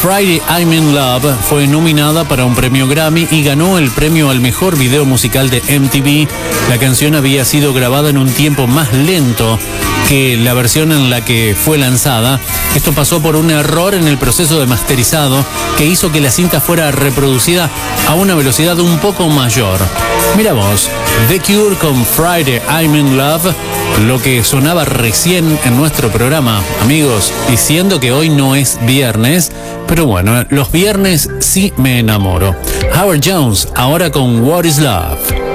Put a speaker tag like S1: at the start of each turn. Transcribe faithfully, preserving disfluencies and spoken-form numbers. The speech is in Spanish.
S1: Friday I'm in Love fue nominada para un premio Grammy y ganó el premio al mejor video musical de M T V. La canción había sido grabada en un tiempo más lento que la versión en la que fue lanzada. Esto pasó por un error en el proceso de masterizado que hizo que la cinta fuera reproducida a una velocidad un poco mayor. Mira vos, The Cure con Friday I'm in Love, lo que sonaba recién en nuestro programa, amigos, diciendo que hoy no es viernes, pero bueno, los viernes sí me enamoro. Howard Jones, ahora con What is Love.